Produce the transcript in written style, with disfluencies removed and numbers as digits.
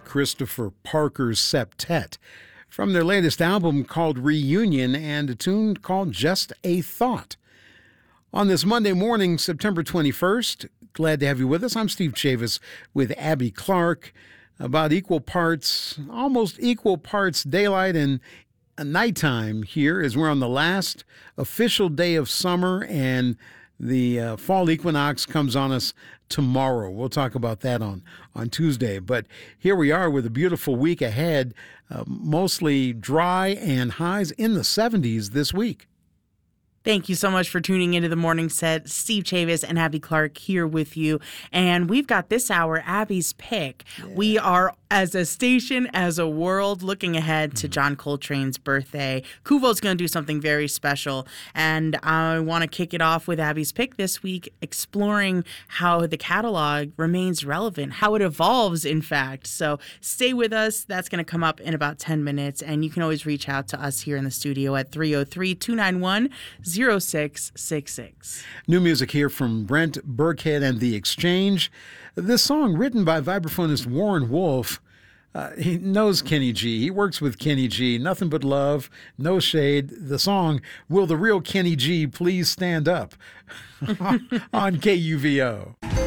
Christopher Parker's Septet from their latest album called Reunion and a tune called Just a Thought. On this Monday morning, September 21st, glad to have you with us. I'm Steve Chavis with Abby Clark. About almost equal parts daylight and nighttime here as we're on the last official day of summer, and the fall equinox comes on us tomorrow. We'll talk about that on Tuesday. But here we are with a beautiful week ahead, mostly dry and highs in the 70s this week. Thank you so much for tuning into the morning set. Steve Chavis and Abby Clark here with you. And we've got this hour, Abby's Pick. Yeah. We are, as a station, as a world, looking ahead to John Coltrane's birthday. Kuvo's going to do something very special. And I want to kick it off with Abby's Pick this week, exploring how the catalog remains relevant, how it evolves, in fact. So stay with us. That's going to come up in about 10 minutes. And you can always reach out to us here in the studio at 303-291-0666. New music here from Brent Burkhead and The Exchange. This song, written by vibraphonist Warren Wolf, he knows Kenny G. He works with Kenny G. Nothing but love, no shade. The song, Will the Real Kenny G Please Stand Up? On KUVO.